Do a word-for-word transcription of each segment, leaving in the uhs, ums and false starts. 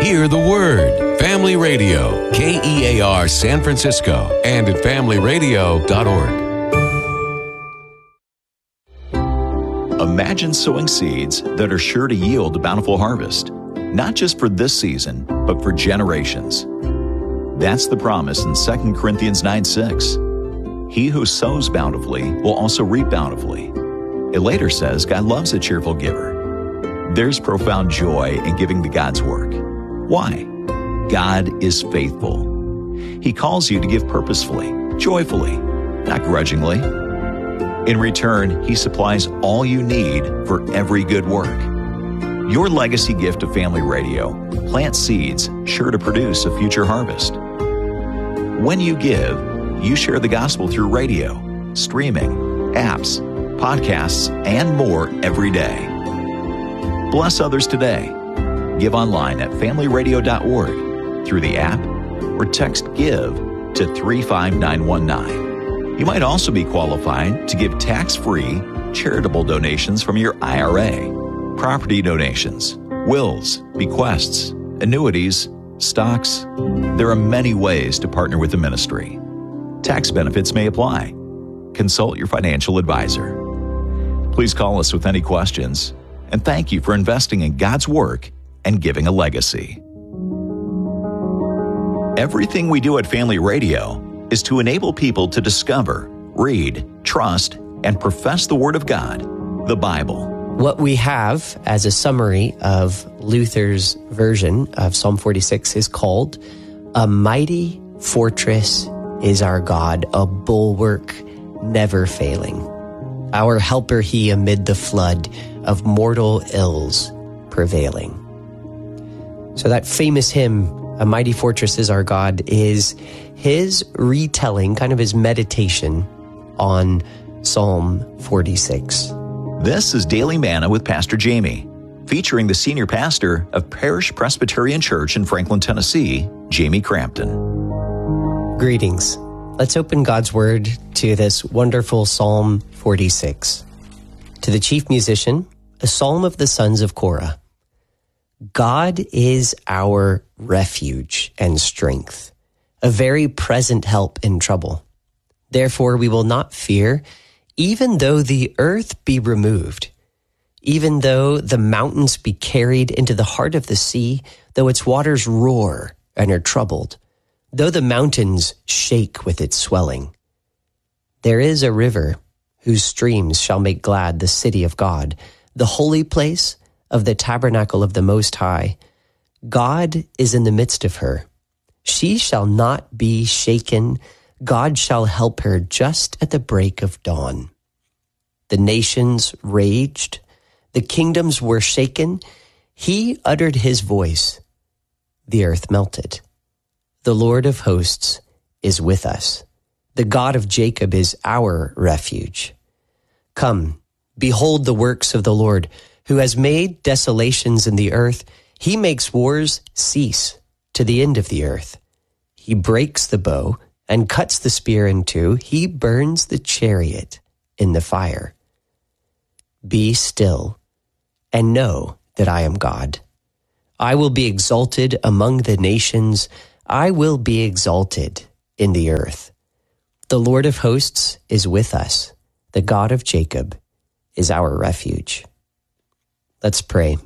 Hear the Word. Family Radio, K E A R San Francisco, and at family radio dot org. Imagine sowing seeds that are sure to yield a bountiful harvest, not just for this season, but for generations. That's the promise in Second Corinthians nine six. He who sows bountifully will also reap bountifully. It later says God loves a cheerful giver. There's profound joy in giving to God's work. Why? God is faithful. He calls you to give purposefully, joyfully, not grudgingly. In return, He supplies all you need for every good work. Your legacy gift to Family Radio plants seeds sure to produce a future harvest. When you give, you share the gospel through radio, streaming, apps, podcasts, and more every day. Bless others today. Give online at family radio dot org, through the app, or text GIVE to three five nine one nine. You might also be qualified to give tax-free charitable donations from your I R A, property donations, wills, bequests, annuities, stocks. There are many ways to partner with the ministry. Tax benefits may apply. Consult your financial advisor. Please call us with any questions, and thank you for investing in God's work and giving a legacy. Everything we do at Family Radio is to enable people to discover, read, trust, and profess the Word of God, the Bible. What we have as a summary of Luther's version of Psalm forty-six is called, "A mighty fortress is our God, a bulwark never failing. Our helper He amid the flood of mortal ills prevailing." So that famous hymn, "A Mighty Fortress is Our God," is his retelling, kind of his meditation on Psalm forty-six. This is Daily Manna with Pastor Jamie, featuring the senior pastor of Parish Presbyterian Church in Franklin, Tennessee, Jamie Crampton. Greetings. Let's open God's Word to this wonderful Psalm forty-six. To the chief musician, a psalm of the sons of Korah. God is our refuge and strength, a very present help in trouble. Therefore we will not fear, even though the earth be removed, even though the mountains be carried into the heart of the sea, though its waters roar and are troubled, though the mountains shake with its swelling. There is a river whose streams shall make glad the city of God, the holy place of the tabernacle of the Most High. God is in the midst of her. She shall not be shaken. God shall help her just at the break of dawn. The nations raged. The kingdoms were shaken. He uttered his voice. The earth melted. The Lord of hosts is with us. The God of Jacob is our refuge. Come, behold the works of the Lord, who has made desolations in the earth. He makes wars cease to the end of the earth. He breaks the bow and cuts the spear in two. He burns the chariot in the fire. Be still and know that I am God. I will be exalted among the nations. I will be exalted in the earth. The Lord of hosts is with us. The God of Jacob is our refuge. Let's pray.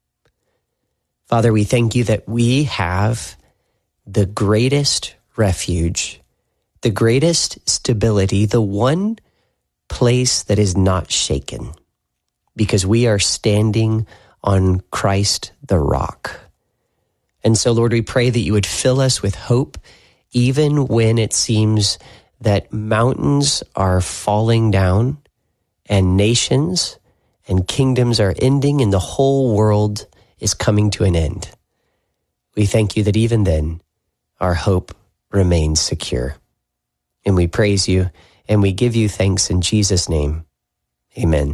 Father, we thank you that we have the greatest refuge, the greatest stability, the one place that is not shaken, because we are standing on Christ the rock. And so, Lord, we pray that you would fill us with hope, even when it seems that mountains are falling down and nations and kingdoms are ending and the whole world is coming to an end. We thank you that even then, our hope remains secure. And we praise you and we give you thanks in Jesus' name. Amen.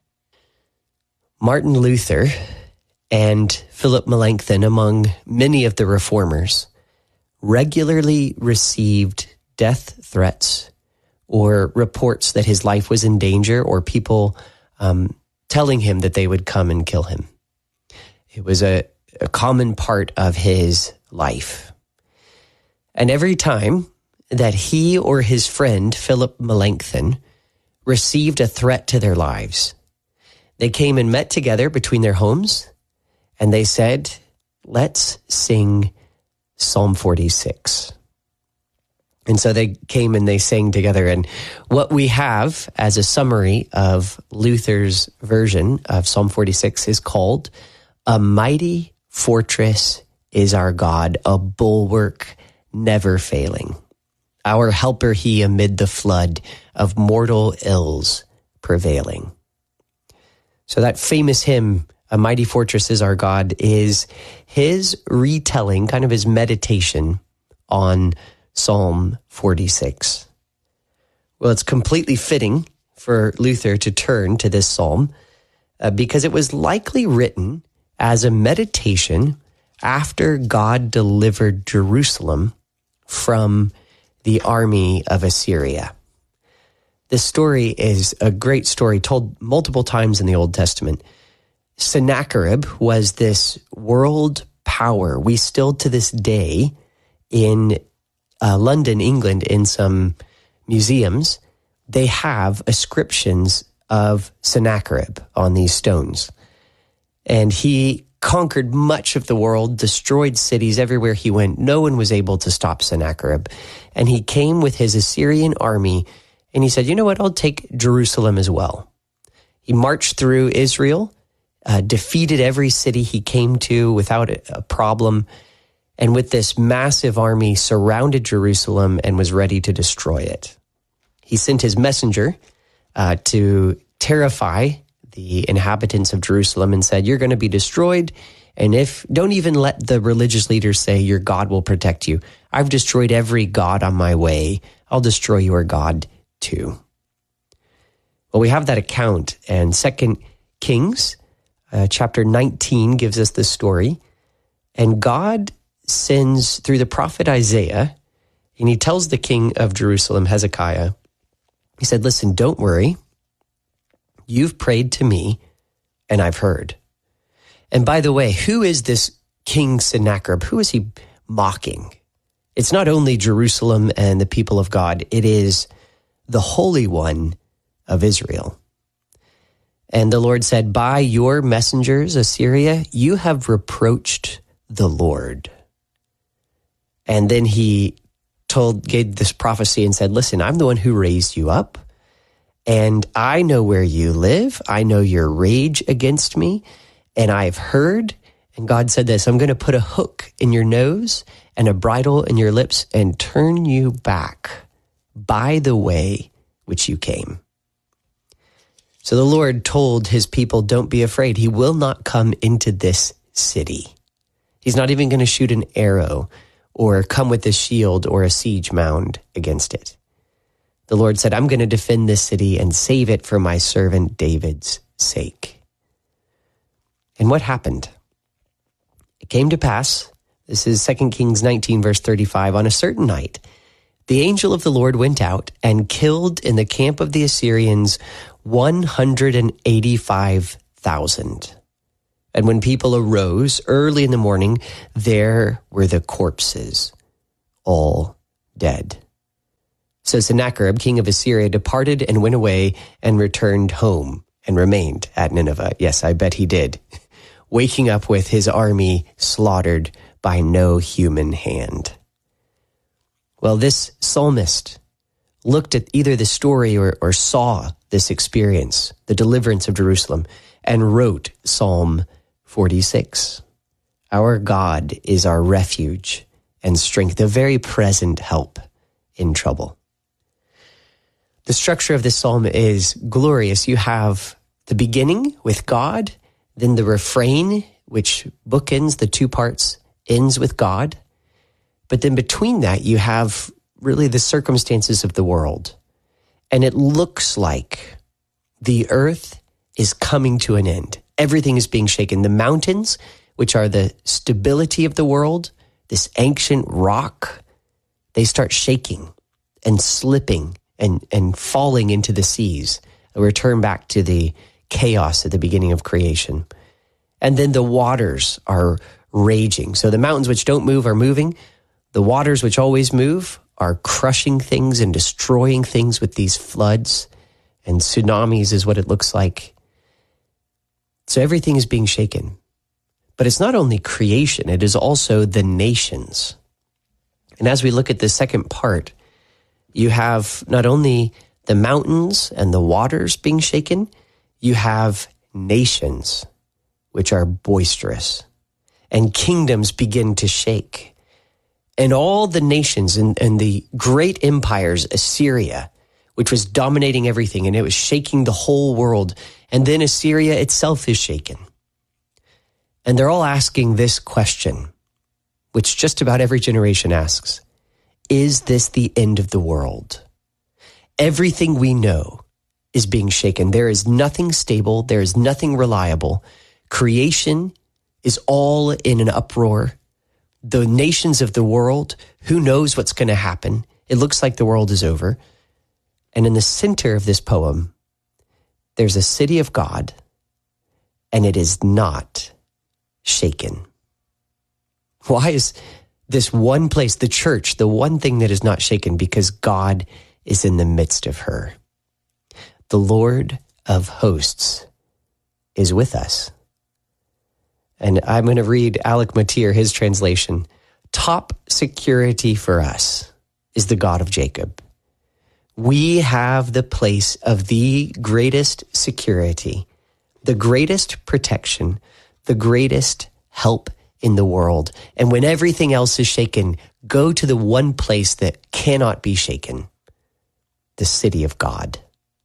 Martin Luther and Philip Melanchthon, among many of the reformers, regularly received death threats or reports that his life was in danger, or people um, telling him that they would come and kill him. It was a a common part of his life. And every time that he or his friend, Philip Melanchthon, received a threat to their lives, they came and met together between their homes, and they said, let's sing Psalm forty-six. And so they came and they sang together. And what we have as a summary of Luther's version of Psalm forty-six is called, "A mighty fortress is our God, a bulwark never failing. Our helper he amid the flood of mortal ills prevailing." So that famous hymn, "A mighty fortress is our God," is his retelling, kind of his meditation on Psalm forty-six. Well, it's completely fitting for Luther to turn to this psalm uh, because it was likely written as a meditation after God delivered Jerusalem from the army of Assyria. This story is a great story told multiple times in the Old Testament. Sennacherib was this world power. We still to this day in uh, London, England, in some museums, they have inscriptions of Sennacherib on these stones. And he conquered much of the world, destroyed cities everywhere he went. No one was able to stop Sennacherib. And he came with his Assyrian army, and he said, you know what, I'll take Jerusalem as well. He marched through Israel, uh, defeated every city he came to without a, a problem, and with this massive army surrounded Jerusalem and was ready to destroy it. He sent his messenger uh, to terrify the inhabitants of Jerusalem and said, you're going to be destroyed, and if don't even let the religious leaders say your God will protect you. I've destroyed every god on my way. I'll destroy your God too. Well, we have that account, and Second Kings uh, chapter nineteen gives us this story, and God sends through the prophet Isaiah, and he tells the king of Jerusalem, Hezekiah, he said, listen, don't worry. You've prayed to me, and I've heard. And by the way, who is this King Sennacherib? Who is he mocking? It's not only Jerusalem and the people of God. It is the Holy One of Israel. And the Lord said, by your messengers, Assyria, you have reproached the Lord. And then he told, gave this prophecy and said, listen, I'm the one who raised you up. And I know where you live. I know your rage against me. And I've heard, and God said this, I'm going to put a hook in your nose and a bridle in your lips and turn you back by the way which you came. So the Lord told his people, don't be afraid. He will not come into this city. He's not even going to shoot an arrow or come with a shield or a siege mound against it. The Lord said, I'm going to defend this city and save it for my servant David's sake. And what happened? It came to pass, this is Second Kings nineteen, verse thirty-five, on a certain night, the angel of the Lord went out and killed in the camp of the Assyrians one hundred eighty-five thousand. And when people arose early in the morning, there were the corpses, all dead. So Sennacherib, king of Assyria, departed and went away and returned home and remained at Nineveh. Yes, I bet he did. Waking up with his army slaughtered by no human hand. Well, this psalmist looked at either the story or, or saw this experience, the deliverance of Jerusalem, and wrote Psalm forty-six. Our God is our refuge and strength, a very present help in trouble. The structure of this psalm is glorious. You have the beginning with God, then the refrain, which bookends the two parts, ends with God. But then between that, you have really the circumstances of the world. And it looks like the earth is coming to an end. Everything is being shaken. The mountains, which are the stability of the world, this ancient rock, they start shaking and slipping and, and falling into the seas, a return back to the chaos at the beginning of creation. And then the waters are raging. So the mountains which don't move are moving. The waters which always move are crushing things and destroying things with these floods. And tsunamis is what it looks like. So everything is being shaken. But it's not only creation, it is also the nations. And as we look at the second part, you have not only the mountains and the waters being shaken, you have nations which are boisterous, and kingdoms begin to shake. And all the nations and, and the great empires, Assyria, which was dominating everything, and it was shaking the whole world. And then Assyria itself is shaken. And they're all asking this question, which just about every generation asks. Is this the end of the world? Everything we know is being shaken. There is nothing stable. There is nothing reliable. Creation is all in an uproar. The nations of the world, who knows what's going to happen? It looks like the world is over. And in the center of this poem, there's a city of God, and it is not shaken. Why is this one place, the church, the one thing that is not shaken? Because God is in the midst of her. The Lord of hosts is with us. And I'm going to read Alec Motyer, his translation. Top security for us is the God of Jacob. We have the place of the greatest security, the greatest protection, the greatest help in the world. And when everything else is shaken, go to the one place that cannot be shaken, the city of God.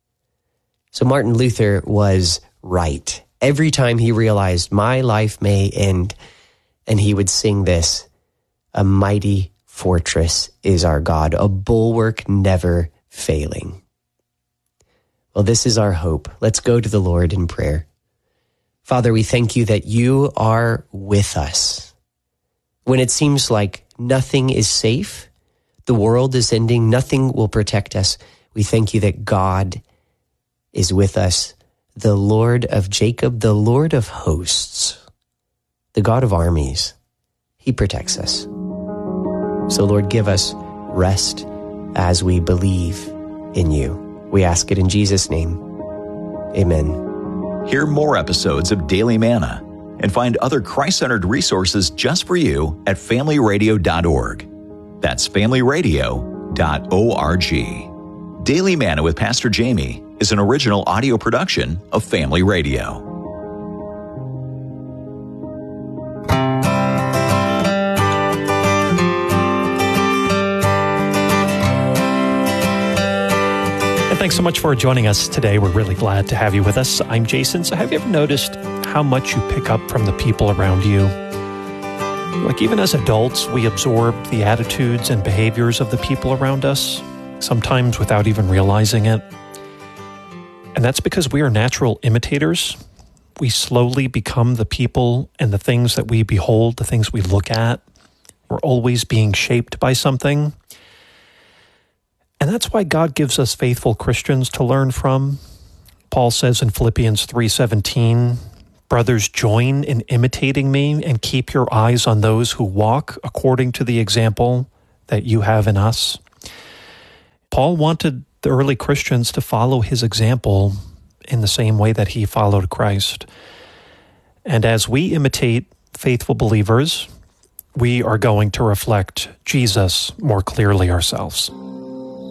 So Martin Luther was right. Every time he realized my life may end, and he would sing this, a mighty fortress is our God, a bulwark never failing. Well, this is our hope. Let's go to the Lord in prayer. Father, we thank you that you are with us. When it seems like nothing is safe, the world is ending, nothing will protect us, we thank you that God is with us, the Lord of Jacob, the Lord of hosts, the God of armies. He protects us. So, Lord, give us rest as we believe in you. We ask it in Jesus' name. Amen. Hear more episodes of Daily Manna and find other Christ-centered resources just for you at family radio dot org. That's family radio dot org. Daily Manna with Pastor Jamie is an original audio production of Family Radio. Thanks so much for joining us today. We're really glad to have you with us. I'm Jason. So have you ever noticed how much you pick up from the people around you? Like even as adults, we absorb the attitudes and behaviors of the people around us, sometimes without even realizing it. And that's because we are natural imitators. We slowly become the people and the things that we behold, the things we look at. We're always being shaped by something. And that's why God gives us faithful Christians to learn from. Paul says in Philippians three seventeen, brothers, join in imitating me and keep your eyes on those who walk according to the example that you have in us. Paul wanted the early Christians to follow his example in the same way that he followed Christ. And as we imitate faithful believers, we are going to reflect Jesus more clearly ourselves.